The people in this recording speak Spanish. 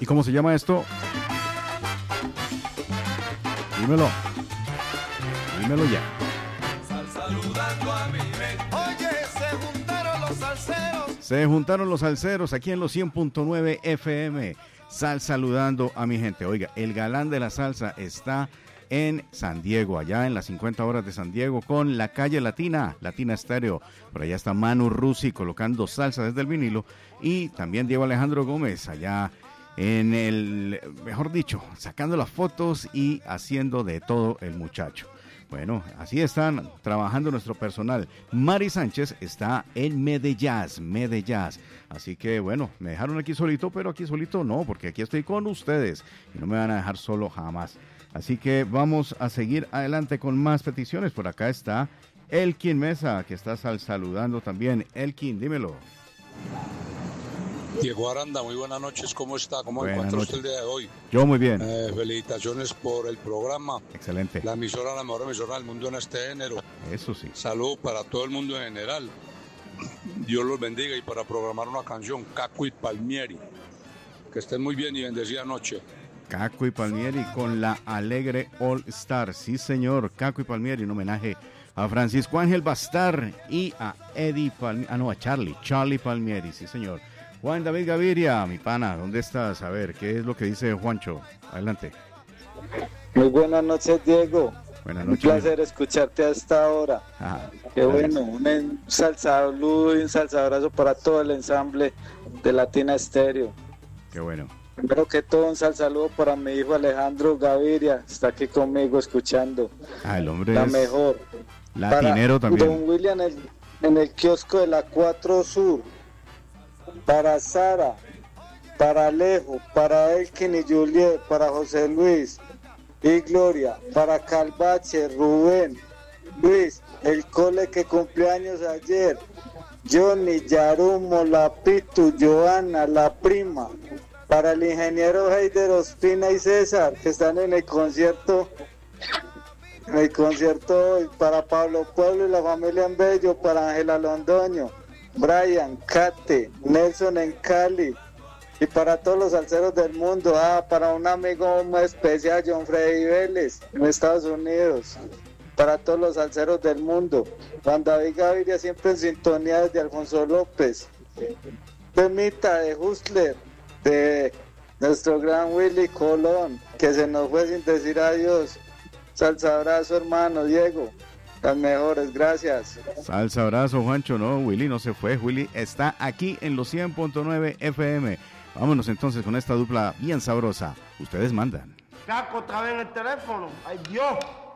cómo se llama esto? Dímelo. Dímelo ya. Saludando a mi gente. Oye, se juntaron los salseros. Se juntaron los salseros aquí en los 100.9 FM. Saludando a mi gente. Oiga, el galán de la salsa está en San Diego, allá en las 50 horas de San Diego, con la calle Latina Estéreo. Por allá está Manu Rusi colocando salsa desde el vinilo, y también Diego Alejandro Gómez allá en el, mejor dicho, sacando las fotos y haciendo de todo el muchacho. Bueno, así están trabajando nuestro personal. Mari Sánchez está en Medellín. Así que bueno, me dejaron aquí solito, pero aquí solito no, porque aquí estoy con ustedes y no me van a dejar solo jamás. Así que vamos a seguir adelante con más peticiones. Por acá está Elkin Mesa, que está saludando también. Elkin, dímelo. Diego Aranda, muy buenas noches, ¿cómo está? ¿Cómo encuentra usted el día de hoy? Yo muy bien. Felicitaciones por el programa. Excelente. La mejor emisora del mundo en este género. Eso sí. Salud para todo el mundo en general. Dios los bendiga, y para programar una canción, Caco y Palmieri. Que estén muy bien y bendecida noche. Caco y Palmieri con la Alegre All Star. Sí, señor, Caco y Palmieri, en homenaje a Francisco Ángel Bastar y a Charlie Palmieri, sí, señor. Juan David Gaviria, mi pana, ¿dónde estás? A ver, ¿qué es lo que dice Juancho? Adelante. Muy buenas noches, Diego. Buenas noches. Un placer escucharte a esta hora. Qué bueno, un saludo y un abrazo para todo el ensamble de Latina Estéreo. Qué bueno. Primero que todo, un saludo para mi hijo Alejandro Gaviria, está aquí conmigo escuchando. El hombre la es mejor. Latinero para también. Don William en el kiosco de la 4 Sur. Para Sara, para Alejo, para Elkin y Juliet, para José Luis y Gloria, para Calvache, Rubén, Luis, el cole que cumpleaños ayer, Johnny, Yarumo, La Pitu, Joana, la prima, para el ingeniero Heider Ospina y César, que están en el concierto hoy, para Pablo Pueblo y la familia en Bello, para Ángela Londoño, Brian, Kate, Nelson en Cali, y para todos los salseros del mundo, para un amigo muy especial, John Freddy Vélez, en Estados Unidos, para todos los salseros del mundo, Juan David Gaviria siempre en sintonía desde Alfonso López, Temita de Hustler, de nuestro gran Willy Colón, que se nos fue sin decir adiós. Salsa abrazo, hermano Diego. Las mejores, gracias. Salsa abrazo, Juancho. No, Willy no se fue. Willy está aquí en los 100.9 FM. Vámonos entonces con esta dupla bien sabrosa. Ustedes mandan. Caco, otra vez en el teléfono. ¡Ay, Dios!